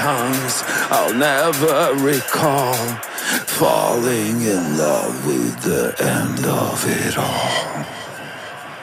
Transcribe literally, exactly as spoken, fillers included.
times I'll never recall. Falling in love with the end of it all.